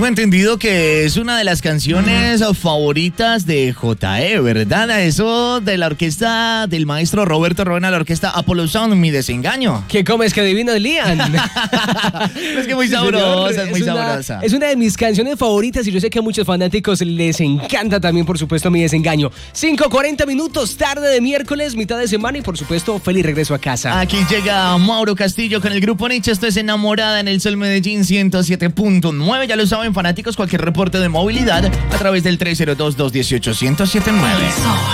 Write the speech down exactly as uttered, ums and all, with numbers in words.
tengo entendido que es una de las canciones favoritas de J E, ¿verdad? Eso de la orquesta del maestro Roberto Rovena, la orquesta Apollo Sound, Mi Desengaño. ¿Qué comes que adivino de Lian? Es que muy Sí, sabrosa, señor. es muy una, sabrosa. Es una de mis canciones favoritas y yo sé que a muchos fanáticos les encanta también, por supuesto, Mi Desengaño. cinco cuarenta minutos, tarde de miércoles, mitad de semana y, por supuesto, feliz regreso a casa. Aquí llega Mauro Castillo con el grupo Nietzsche. Esto es Enamorada en el Sol Medellín ciento siete punto nueve. Ya lo saben, fanáticos, cualquier reporte de movilidad a través del tres cero dos, dos uno ocho, uno cero siete nueve.